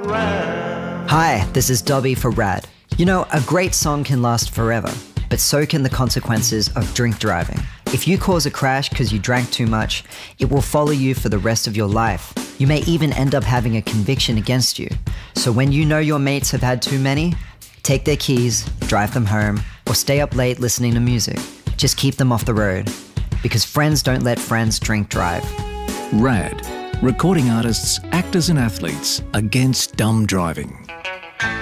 around. Hi, this is Dobby for Rad. You know, a great song can last forever, but so can the consequences of drink driving. If you cause a crash because you drank too much, it will follow you for the rest of your life. You may even end up having a conviction against you. So when you know your mates have had too many, take their keys, drive them home, or stay up late listening to music. Just keep them off the road, because friends don't let friends drink drive. RAD, recording artists, actors and athletes against dumb driving.